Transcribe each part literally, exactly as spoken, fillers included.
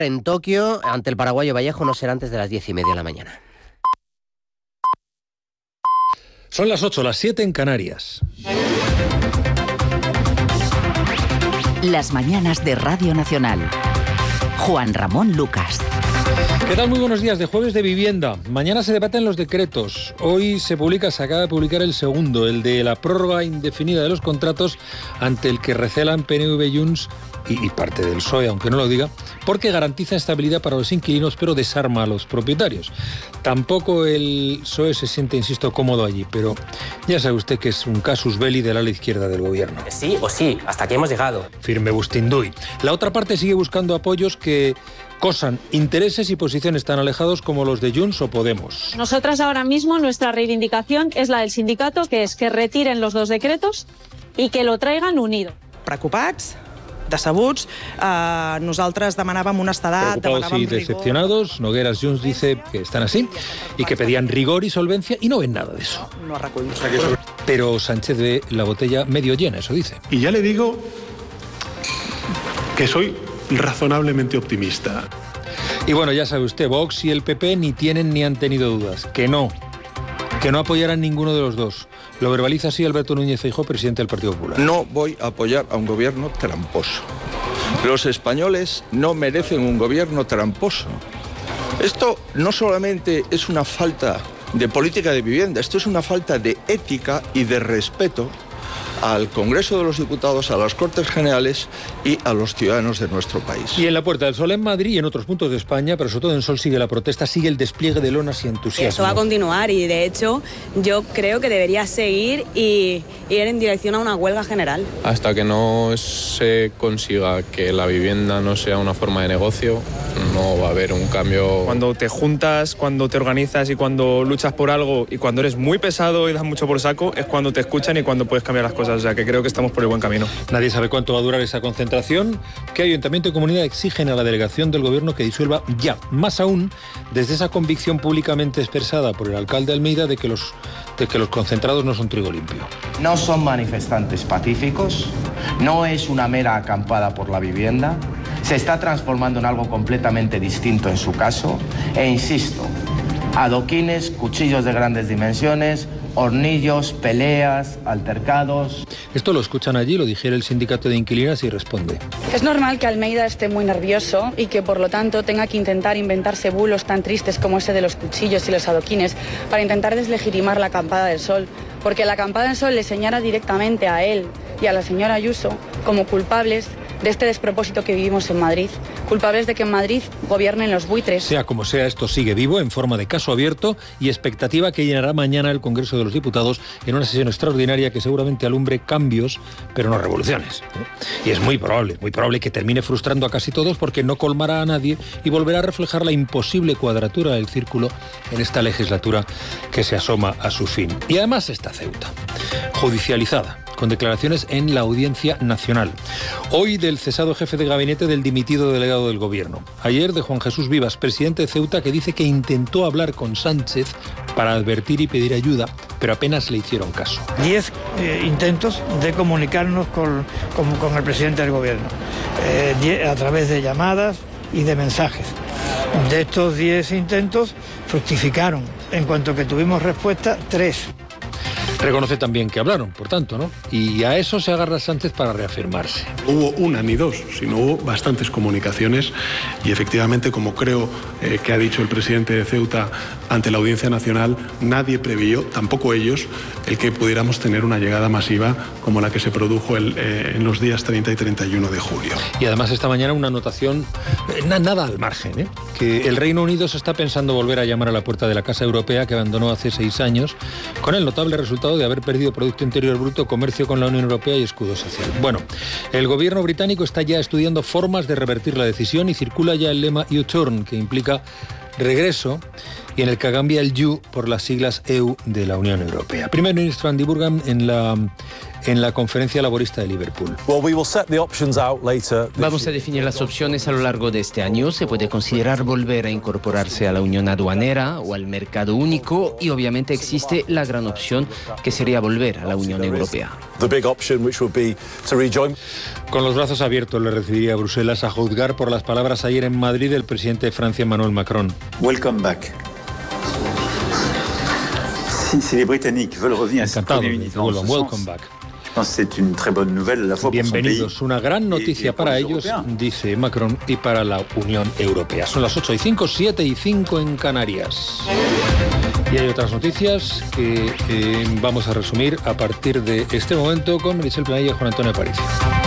En Tokio, ante el paraguayo Vallejo, no será antes de las diez y media de la mañana. Son las ocho, las siete en Canarias. Las mañanas de Radio Nacional. Juan Ramón Lucas. ¿Qué tal? Muy buenos días. De jueves de vivienda. Mañana se debaten los decretos. Hoy se publica, se acaba de publicar el segundo, el de la prórroga indefinida de los contratos, ante el que recelan P N V y Junts y, y parte del P S O E, aunque no lo diga, porque garantiza estabilidad para los inquilinos, pero desarma a los propietarios. Tampoco el P S O E se siente, insisto, cómodo allí, pero ya sabe usted que es un casus belli del ala izquierda del gobierno. Sí o sí, hasta aquí hemos llegado. Firme Bustinduy. La otra parte sigue buscando apoyos que cosan intereses y posiciones tan alejados como los de Junts o Podemos. Nosotras ahora mismo nuestra reivindicación es la del sindicato, que es que retiren los dos decretos y que lo traigan unido. Preocupats, decebuts, eh, nosaltres demanàvem honestedat, Preocupados y decepcionados, Nogueras Junts dice que están así y que pedían rigor y solvencia y no ven nada de eso. No recull. Pero Sánchez ve la botella medio llena, eso dice. Y ya le digo que soy razonablemente optimista. Y bueno, ya sabe usted, Vox y el P P ni tienen ni han tenido dudas. Que no, que no apoyarán ninguno de los dos. Lo verbaliza así Alberto Núñez Feijóo, presidente del Partido Popular. No voy a apoyar a un gobierno tramposo. Los españoles no merecen un gobierno tramposo. Esto no solamente es una falta de política de vivienda, esto es una falta de ética y de respeto al Congreso de los Diputados, a las Cortes Generales y a los ciudadanos de nuestro país. Y en la Puerta del Sol en Madrid y en otros puntos de España, pero sobre todo en Sol, sigue la protesta, sigue el despliegue de lonas y entusiasmo. Eso va a continuar y de hecho yo creo que debería seguir y ir en dirección a una huelga general. Hasta que no se consiga que la vivienda no sea una forma de negocio, no va a haber un cambio. Cuando te juntas, cuando te organizas y cuando luchas por algo y cuando eres muy pesado y das mucho por saco, es cuando te escuchan y cuando puedes cambiar las cosas. O sea que creo que estamos por el buen camino. Nadie sabe cuánto va a durar esa concentración. ¿Qué ayuntamiento y comunidad exigen a la delegación del gobierno que disuelva ya? Más aún, desde esa convicción públicamente expresada por el alcalde Almeida de que los, de que los concentrados no son trigo limpio. No son manifestantes pacíficos, no es una mera acampada por la vivienda, se está transformando en algo completamente distinto en su caso, e insisto, adoquines, cuchillos de grandes dimensiones, hornillos, peleas, altercados. Esto lo escuchan allí, lo dijera el sindicato de inquilinas y responde. Es normal que Almeida esté muy nervioso y que por lo tanto tenga que intentar inventarse bulos tan tristes como ese de los cuchillos y los adoquines para intentar deslegitimar la acampada del Sol, porque la acampada del Sol le señala directamente a él y a la señora Ayuso como culpables de este despropósito que vivimos en Madrid, culpables de que en Madrid gobiernen los buitres. Sea como sea, esto sigue vivo en forma de caso abierto y expectativa que llenará mañana el Congreso de los Diputados en una sesión extraordinaria que seguramente alumbre cambios, pero no revoluciones. Y es muy probable, muy probable que termine frustrando a casi todos porque no colmará a nadie y volverá a reflejar la imposible cuadratura del círculo en esta legislatura que se asoma a su fin. Y además está Ceuta, judicializada, con declaraciones en la Audiencia Nacional. Hoy del cesado jefe de gabinete del dimitido delegado del gobierno. Ayer de Juan Jesús Vivas, presidente de Ceuta, que dice que intentó hablar con Sánchez para advertir y pedir ayuda, pero apenas le hicieron caso. Diez eh, intentos de comunicarnos con, con, con el presidente del gobierno, eh, die, a través de llamadas y de mensajes. De estos diez intentos fructificaron, en cuanto que tuvimos respuesta, tres. Reconoce también que hablaron, por tanto, ¿no? Y a eso se agarra Sánchez para reafirmarse. Hubo una ni dos, sino hubo bastantes comunicaciones y efectivamente, como creo eh, que ha dicho el presidente de Ceuta ante la Audiencia Nacional, nadie previó, tampoco ellos, el que pudiéramos tener una llegada masiva como la que se produjo el, eh, en los días treinta y treinta y uno de julio. Y además esta mañana una anotación, eh, nada al margen, ¿eh? Que el Reino Unido se está pensando volver a llamar a la puerta de la Casa Europea que abandonó hace seis años, con el notable resultado de haber perdido Producto Interior Bruto, comercio con la Unión Europea y escudo social. Bueno, el gobierno británico está ya estudiando formas de revertir la decisión y circula ya el lema U-Turn, que implica regreso, y en el que cambia el U por las siglas E U de la Unión Europea. Primer ministro Andy Burnham en la en la conferencia laborista de Liverpool. Vamos a definir las opciones a lo largo de este año. Se puede considerar volver a incorporarse a la Unión Aduanera o al mercado único y obviamente existe la gran opción que sería volver a la Unión Europea. Con los brazos abiertos le recibiría a Bruselas, a juzgar por las palabras ayer en Madrid del presidente de Francia, Emmanuel Macron. Welcome back. Si, si les Britanniques veulent revenir Encantado de que vuelvan. Welcome back. Bienvenidos, Bienvenidos, una gran noticia para ellos, dice Macron, y para la Unión Europea. Son las ocho y cinco, siete y cinco en Canarias. Y hay otras noticias que eh, vamos a resumir a partir de este momento con Meritxell Planella y Juan Antonio Aparicio.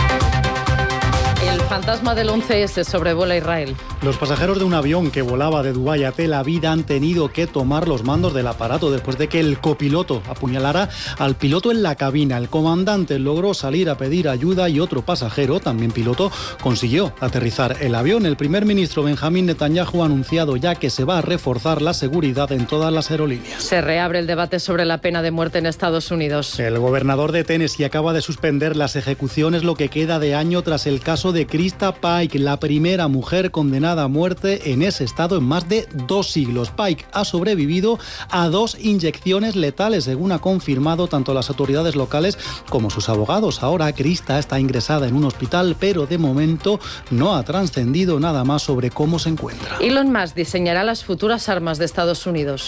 El fantasma del once ese sobrevuela Israel. Los pasajeros de un avión que volaba de Dubái a Tel Aviv han tenido que tomar los mandos del aparato después de que el copiloto apuñalara al piloto en la cabina. El comandante logró salir a pedir ayuda y otro pasajero, también piloto, consiguió aterrizar el avión. El primer ministro Benjamín Netanyahu ha anunciado ya que se va a reforzar la seguridad en todas las aerolíneas. Se reabre el debate sobre la pena de muerte en Estados Unidos. El gobernador de Tennessee acaba de suspender las ejecuciones lo que queda de año tras el caso de Krista Pike, la primera mujer condenada a muerte en ese estado en más de dos siglos. Pike ha sobrevivido a dos inyecciones letales, según ha confirmado tanto las autoridades locales como sus abogados. Ahora Krista está ingresada en un hospital, pero de momento no ha trascendido nada más sobre cómo se encuentra. Elon Musk diseñará las futuras armas de Estados Unidos.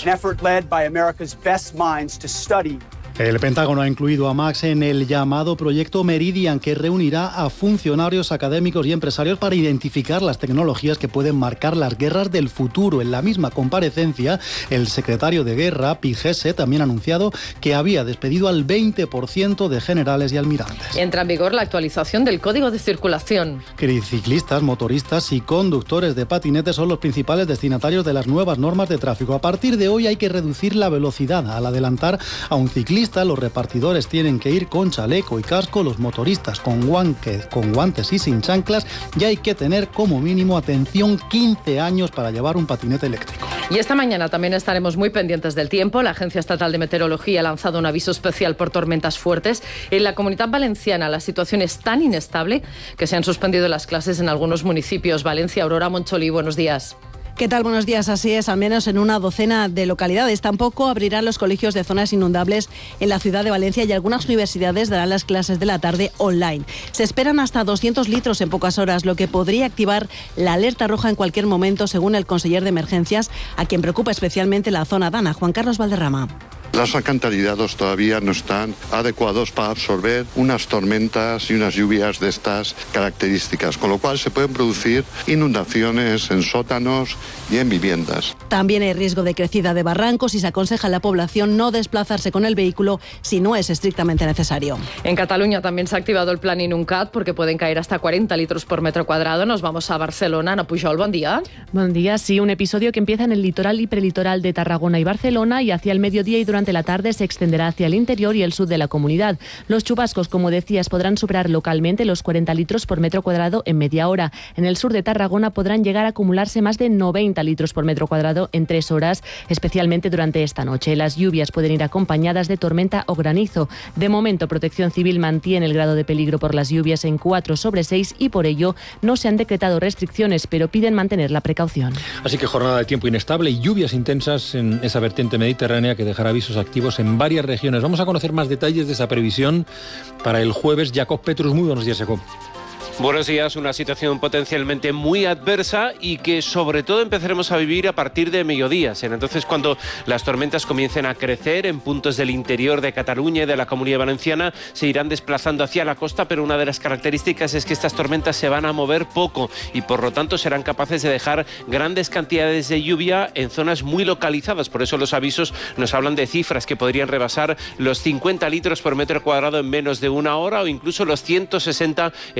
El Pentágono ha incluido a Max en el llamado Proyecto Meridian, que reunirá a funcionarios académicos y empresarios para identificar las tecnologías que pueden marcar las guerras del futuro. En la misma comparecencia, el secretario de Guerra, Pete Hegseth, también ha anunciado que había despedido al veinte por ciento de generales y almirantes. Entra en vigor la actualización del Código de Circulación. Ciclistas, motoristas y conductores de patinetes son los principales destinatarios de las nuevas normas de tráfico. A partir de hoy hay que reducir la velocidad. Al adelantar a un ciclista, los repartidores tienen que ir con chaleco y casco, los motoristas con guantes, con guantes y sin chanclas, y hay que tener como mínimo, atención, quince años para llevar un patinete eléctrico. Y esta mañana también estaremos muy pendientes del tiempo. La Agencia Estatal de Meteorología ha lanzado un aviso especial por tormentas fuertes. En la Comunidad Valenciana la situación es tan inestable que se han suspendido las clases en algunos municipios. Valencia, Aurora Moncholí, buenos días. ¿Qué tal? Buenos días. Así es, al menos en una docena de localidades. Tampoco abrirán los colegios de zonas inundables en la ciudad de Valencia y algunas universidades darán las clases de la tarde online. Se esperan hasta doscientos litros en pocas horas, lo que podría activar la alerta roja en cualquier momento, según el conseller de Emergencias, a quien preocupa especialmente la zona Dana, Juan Carlos Valderrama. Los alcantarillados todavía no están adecuados para absorber unas tormentas y unas lluvias de estas características, con lo cual se pueden producir inundaciones en sótanos y en viviendas. También hay riesgo de crecida de barrancos y se aconseja a la población no desplazarse con el vehículo si no es estrictamente necesario. En Cataluña también se ha activado el plan Inuncat porque pueden caer hasta cuarenta litros por metro cuadrado. Nos vamos a Barcelona. Ana Pujol, buen día. Buen día, sí, un episodio que empieza en el litoral y prelitoral de Tarragona y Barcelona y hacia el mediodía y durante la tarde se extenderá hacia el interior y el sur de la comunidad. Los chubascos, como decías, podrán superar localmente los cuarenta litros por metro cuadrado en media hora. En el sur de Tarragona podrán llegar a acumularse más de noventa litros por metro cuadrado en tres horas, especialmente durante esta noche. Las lluvias pueden ir acompañadas de tormenta o granizo. De momento, Protección Civil mantiene el grado de peligro por las lluvias en cuatro sobre seis y por ello no se han decretado restricciones, pero piden mantener la precaución. Así que jornada de tiempo inestable y lluvias intensas en esa vertiente mediterránea que dejará avisos activos en varias regiones. Vamos a conocer más detalles de esa previsión para el jueves. Jacob Petrus, muy buenos días, Jacob. Buenos días, una situación potencialmente muy adversa y que sobre todo empezaremos a vivir a partir de mediodía. Será entonces cuando las tormentas comiencen a crecer en puntos del interior de Cataluña y de la Comunidad Valenciana, se irán desplazando hacia la costa, pero una de las características es que estas tormentas se van a mover poco y por lo tanto serán capaces de dejar grandes cantidades de lluvia en zonas muy localizadas. Por eso los avisos nos hablan de cifras que podrían rebasar los cincuenta litros por metro cuadrado en menos de una hora o incluso los ciento sesenta en menos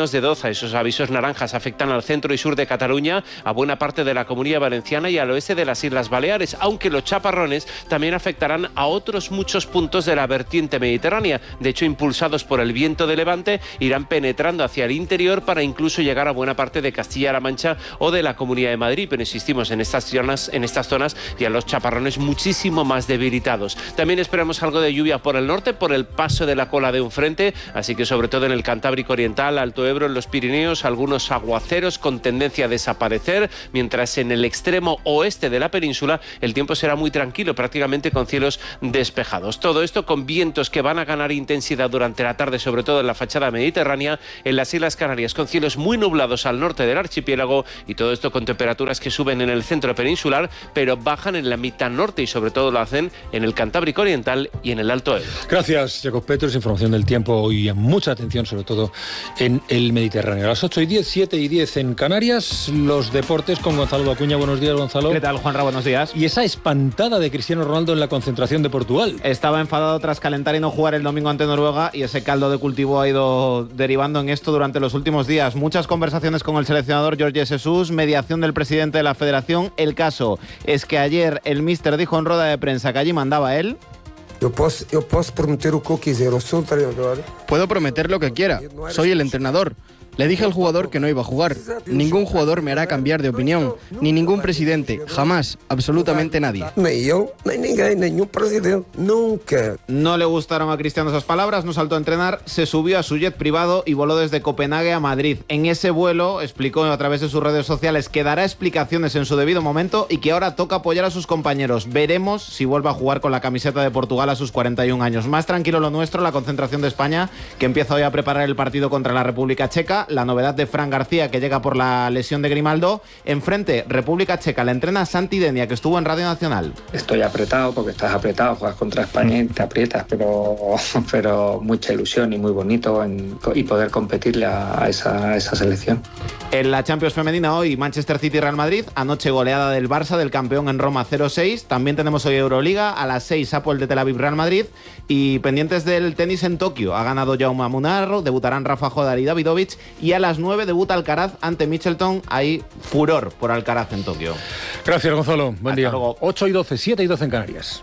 avisos de Doza, esos avisos naranjas afectan al centro y sur de Cataluña, a buena parte de la Comunidad Valenciana y al oeste de las Islas Baleares, aunque los chaparrones también afectarán a otros muchos puntos de la vertiente mediterránea. De hecho, impulsados por el viento de levante, irán penetrando hacia el interior para incluso llegar a buena parte de Castilla-La Mancha o de la Comunidad de Madrid, pero insistimos, en estas zonas, en estas zonas ya los chaparrones muchísimo más debilitados. También esperamos algo de lluvia por el norte, por el paso de la cola de un frente, así que sobre todo en el Cantábrico Oriental, Alto Ebro, en los Pirineos, algunos aguaceros con tendencia a desaparecer, mientras en el extremo oeste de la península el tiempo será muy tranquilo, prácticamente con cielos despejados. Todo esto con vientos que van a ganar intensidad durante la tarde, sobre todo en la fachada mediterránea, en las Islas Canarias, con cielos muy nublados al norte del archipiélago, y todo esto con temperaturas que suben en el centro peninsular, pero bajan en la mitad norte y sobre todo lo hacen en el Cantábrico Oriental y en el Alto Ebro. Gracias, Jacob Petros. Información del tiempo y mucha atención, sobre todo en el Mediterráneo. A las ocho y diez, siete y diez en Canarias, los deportes con Gonzalo Acuña. Buenos días, Gonzalo. ¿Qué tal, Juanra? Buenos días. Y esa espantada de Cristiano Ronaldo en la concentración de Portugal. Estaba enfadado tras calentar y no jugar el domingo ante Noruega, y ese caldo de cultivo ha ido derivando en esto durante los últimos días. Muchas conversaciones con el seleccionador Jorge Jesus, mediación del presidente de la federación. El caso es que ayer el míster dijo en rueda de prensa que allí mandaba él. Yo puedo, yo puedo prometer lo que quiera, yo soy entrenador. Puedo prometer lo que quiera, soy el entrenador. Le dije al jugador que no iba a jugar. Ningún jugador me hará cambiar de opinión, ni ningún presidente, jamás, absolutamente nadie. Ni yo, ni ninguém, ningún presidente, nunca. No le gustaron a Cristiano esas palabras, no saltó a entrenar, se subió a su jet privado y voló desde Copenhague a Madrid. En ese vuelo explicó a través de sus redes sociales que dará explicaciones en su debido momento y que ahora toca apoyar a sus compañeros. Veremos si vuelve a jugar con la camiseta de Portugal a sus cuarenta y un años. Más tranquilo lo nuestro, la concentración de España, que empieza hoy a preparar el partido contra la República Checa. La novedad de Fran García, que llega por la lesión de Grimaldo. Enfrente, República Checa, la entrena Santi Denia, que estuvo en Radio Nacional. Estoy apretado porque estás apretado, juegas contra España y te aprietas, pero, pero mucha ilusión y muy bonito en, y poder competirle a, a, esa, a esa selección. En la Champions femenina hoy, Manchester City y Real Madrid. Anoche goleada del Barça, del campeón en Roma, cero seis. También tenemos hoy Euroliga, a las seis Apple de Tel Aviv, Real Madrid. Y pendientes del tenis en Tokio. Ha ganado Jaume Munarro, debutarán Rafa Jodar y Davidovich. Y a las nueve debuta Alcaraz ante Mitchelton. Hay furor por Alcaraz en Tokio. Gracias, Gonzalo. Buen Hasta día. luego. ocho y doce, siete y doce en Canarias.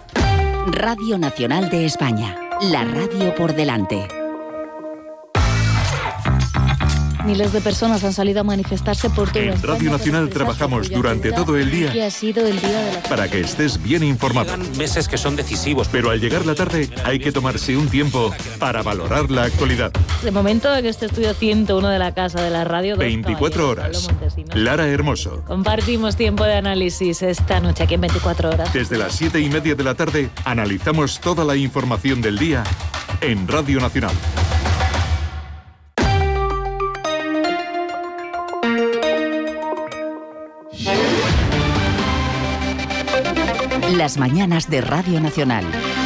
Radio Nacional de España. La radio por delante. Miles de personas han salido a manifestarse por toda En España. Radio Nacional trabajamos durante todo el día Que ha sido el día de la... para que estés bien informado. Llegan meses que son decisivos. Pero al llegar la tarde hay que tomarse un tiempo para valorar la actualidad. De momento en este estudio ciento uno de la Casa de la Radio. dos veinticuatro caballeros, horas. Pablo Montesinos. Lara Hermoso. Compartimos tiempo de análisis esta noche aquí en veinticuatro horas. Desde las siete y media de la tarde analizamos toda la información del día en Radio Nacional. Las mañanas de Radio Nacional.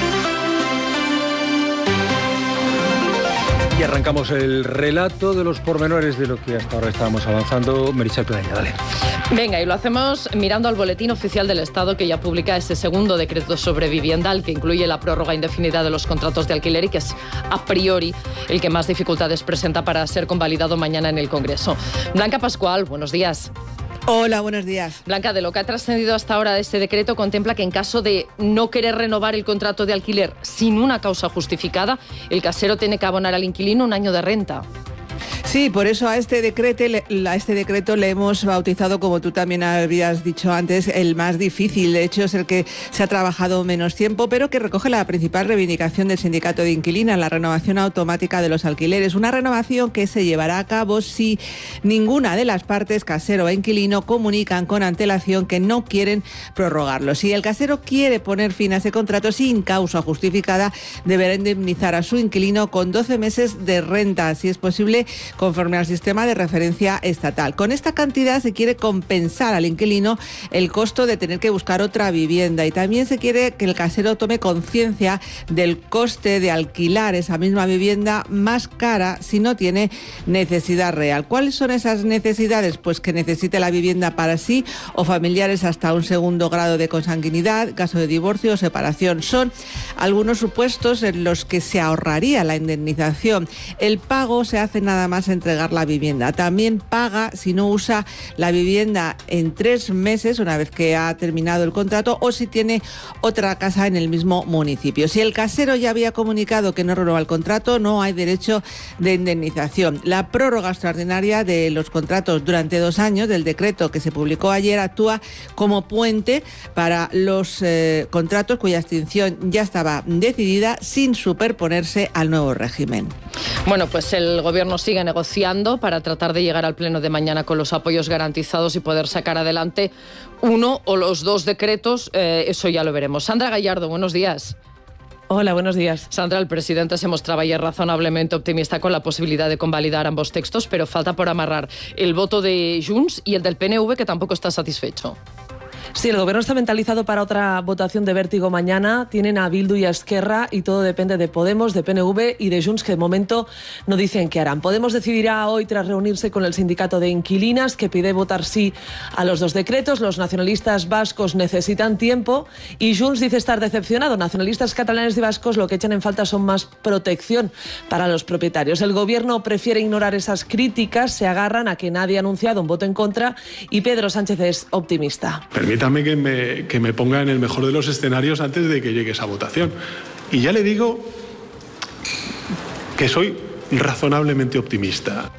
Y arrancamos el relato de los pormenores de lo que hasta ahora estábamos avanzando. Meritxell Pedaña, dale. Venga, y lo hacemos mirando al Boletín Oficial del Estado, que ya publica ese segundo decreto sobre vivienda, el que incluye la prórroga indefinida de los contratos de alquiler y que es a priori el que más dificultades presenta para ser convalidado mañana en el Congreso. Blanca Pascual, buenos días. Hola, buenos días. Blanca, de lo que ha trascendido hasta ahora de este decreto, contempla que en caso de no querer renovar el contrato de alquiler sin una causa justificada, el casero tiene que abonar al inquilino un año de renta. Sí, por eso a este decreto, a este decreto le hemos bautizado, como tú también habías dicho antes, el más difícil. De hecho, es el que se ha trabajado menos tiempo, pero que recoge la principal reivindicación del sindicato de inquilinas, la renovación automática de los alquileres. Una renovación que se llevará a cabo si ninguna de las partes, casero e inquilino, comunican con antelación que no quieren prorrogarlo. Si el casero quiere poner fin a ese contrato sin causa justificada, deberá indemnizar a su inquilino con doce meses de renta, si es posible, conforme al sistema de referencia estatal. Con esta cantidad se quiere compensar al inquilino el costo de tener que buscar otra vivienda, y también se quiere que el casero tome conciencia del coste de alquilar esa misma vivienda más cara si no tiene necesidad real. ¿Cuáles son esas necesidades? Pues que necesite la vivienda para sí o familiares hasta un segundo grado de consanguinidad, caso de divorcio o separación. Son algunos supuestos en los que se ahorraría la indemnización. El pago se hace nada más a entregar la vivienda. También paga si no usa la vivienda en tres meses, una vez que ha terminado el contrato, o si tiene otra casa en el mismo municipio. Si el casero ya había comunicado que no renueva el contrato, no hay derecho de indemnización. La prórroga extraordinaria de los contratos durante dos años del decreto que se publicó ayer actúa como puente para los eh, contratos cuya extinción ya estaba decidida sin superponerse al nuevo régimen. Bueno, pues el Gobierno sigue negociando para tratar de llegar al pleno de mañana con los apoyos garantizados y poder sacar adelante uno o los dos decretos. Eh, eso ya lo veremos. Sandra Gallardo, buenos días. Hola, buenos días. Sandra, el presidente se mostraba ayer razonablemente optimista con la posibilidad de convalidar ambos textos, pero falta por amarrar el voto de Junts y el del P N V, que tampoco está satisfecho. Sí, el Gobierno está mentalizado para otra votación de vértigo mañana. Tienen a Bildu y a Esquerra y todo depende de Podemos, de P N V y de Junts, que de momento no dicen qué harán. Podemos decidirá hoy, tras reunirse con el sindicato de inquilinas, que pide votar sí a los dos decretos. Los nacionalistas vascos necesitan tiempo y Junts dice estar decepcionado. Nacionalistas catalanes y vascos lo que echan en falta son más protección para los propietarios. El Gobierno prefiere ignorar esas críticas, se agarran a que nadie ha anunciado un voto en contra y Pedro Sánchez es optimista. Permítame que me, que me ponga en el mejor de los escenarios antes de que llegue esa votación. Y ya le digo que soy razonablemente optimista.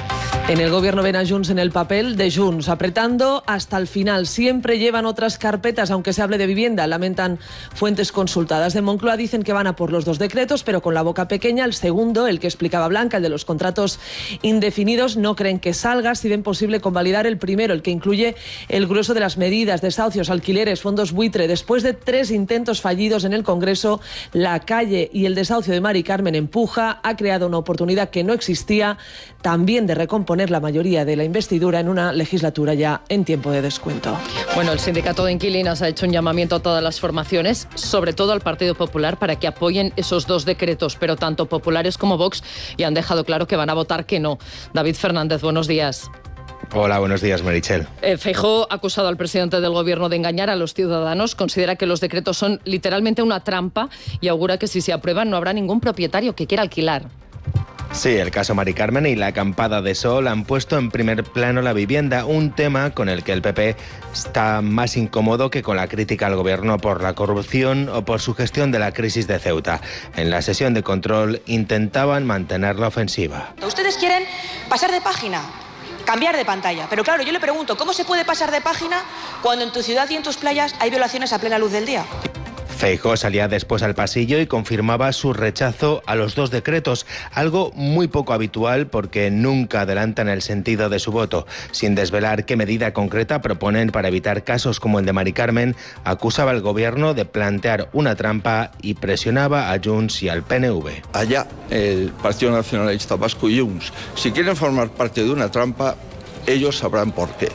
En el Gobierno ven a Junts en el papel de Junts, apretando hasta el final. Siempre llevan otras carpetas, aunque se hable de vivienda, lamentan fuentes consultadas. De Moncloa dicen que van a por los dos decretos, pero con la boca pequeña. El segundo, el que explicaba Blanca, el de los contratos indefinidos, no creen que salga. Si ven posible convalidar el primero, el que incluye el grueso de las medidas, desahucios, alquileres, fondos buitre. Después de tres intentos fallidos en el Congreso, la calle y el desahucio de Mari Carmen Empuja ha creado una oportunidad que no existía, también de recomponer la mayoría de la investidura en una legislatura ya en tiempo de descuento. Bueno, el sindicato de inquilinas ha hecho un llamamiento a todas las formaciones, sobre todo al Partido Popular, para que apoyen esos dos decretos, pero tanto populares como Vox ya han dejado claro que van a votar que no. David Fernández, buenos días. Hola, buenos días, Meritxell. Eh, Feijóo ha acusado al presidente del Gobierno de engañar a los ciudadanos, considera que los decretos son literalmente una trampa y augura que si se aprueban no habrá ningún propietario que quiera alquilar. Sí, el caso Mari Carmen y la acampada de sol han puesto en primer plano la vivienda, un tema con el que el P P está más incómodo que con la crítica al gobierno por la corrupción o por su gestión de la crisis de Ceuta. En la sesión de control intentaban mantener la ofensiva. Ustedes quieren pasar de página, cambiar de pantalla, pero claro, yo le pregunto, ¿cómo se puede pasar de página cuando en tu ciudad y en tus playas hay violaciones a plena luz del día? Feijóo salía después al pasillo y confirmaba su rechazo a los dos decretos, algo muy poco habitual porque nunca adelantan el sentido de su voto. Sin desvelar qué medida concreta proponen para evitar casos como el de Mari Carmen, acusaba al gobierno de plantear una trampa y presionaba a Junts y al P N V. Allá el Partido Nacionalista Vasco y Junts, si quieren formar parte de una trampa, ellos sabrán por qué.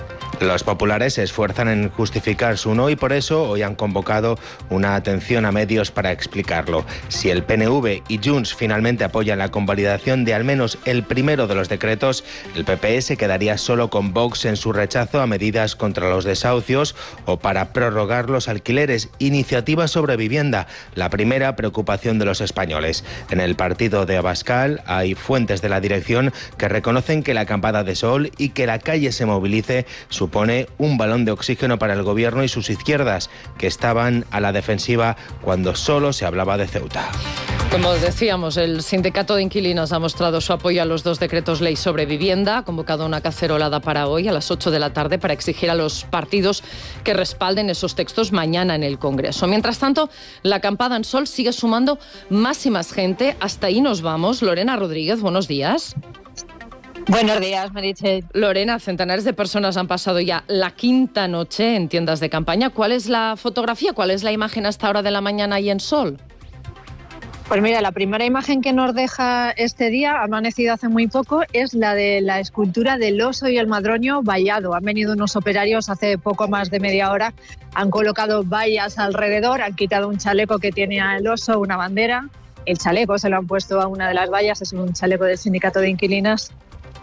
Los populares se esfuerzan en justificar su no y por eso hoy han convocado una atención a medios para explicarlo. Si el P N V y Junts finalmente apoyan la convalidación de al menos el primero de los decretos, el P P se quedaría solo con Vox en su rechazo a medidas contra los desahucios o para prorrogar los alquileres, iniciativas sobre vivienda, la primera preocupación de los españoles. En el partido de Abascal hay fuentes de la dirección que reconocen que la acampada de sol y que la calle se movilice su supone un balón de oxígeno para el gobierno y sus izquierdas, que estaban a la defensiva cuando solo se hablaba de Ceuta. Como decíamos, el sindicato de inquilinos ha mostrado su apoyo a los dos decretos ley sobre vivienda, ha convocado una cacerolada para hoy a las ocho de la tarde para exigir a los partidos que respalden esos textos mañana en el Congreso. Mientras tanto, la acampada en sol sigue sumando más y más gente. Hasta ahí nos vamos. Lorena Rodríguez, buenos días. Buenos días, Meritxell. Lorena, centenares de personas han pasado ya la quinta noche en tiendas de campaña. ¿Cuál es la fotografía? ¿Cuál es la imagen hasta ahora de la mañana ahí en Sol? Pues mira, la primera imagen que nos deja este día, ha amanecido hace muy poco, es la de la escultura del oso y el madroño vallado. Han venido unos operarios hace poco más de media hora, han colocado vallas alrededor, han quitado un chaleco que tiene al oso, una bandera. El chaleco se lo han puesto a una de las vallas, es un chaleco del sindicato de inquilinas.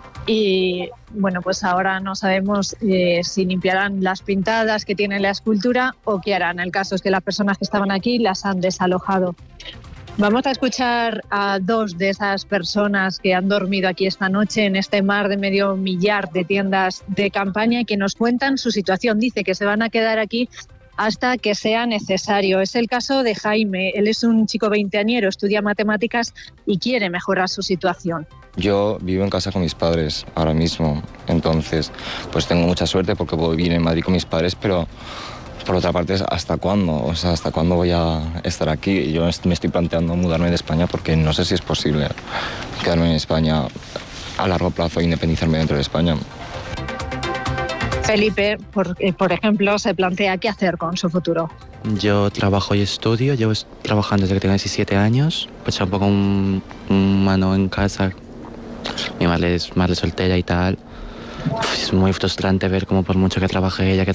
Y bueno, pues ahora no sabemos eh, si limpiarán las pintadas que tiene la escultura o qué harán. El caso es que las personas que estaban aquí las han desalojado. Vamos a escuchar a dos de esas personas que han dormido aquí esta noche en este mar de medio millar de tiendas de campaña y que nos cuentan su situación. Dice que se van a quedar aquí hasta que sea necesario. Es el caso de Jaime. Él es un chico veinteañero, estudia matemáticas y quiere mejorar su situación. Yo vivo en casa con mis padres ahora mismo, entonces pues tengo mucha suerte porque puedo vivir en Madrid con mis padres, pero por otra parte, ¿hasta cuándo? O sea, ¿hasta cuándo voy a estar aquí? Yo me estoy planteando mudarme de España porque no sé si es posible quedarme en España a largo plazo e independizarme dentro de España. Felipe, por, por ejemplo, se plantea qué hacer con su futuro. Yo trabajo y estudio, llevo trabajando desde que tengo diecisiete años, pues un poco un, un mano en casa, mi madre es madre soltera y tal. Es muy frustrante ver cómo por mucho que trabaje ella, que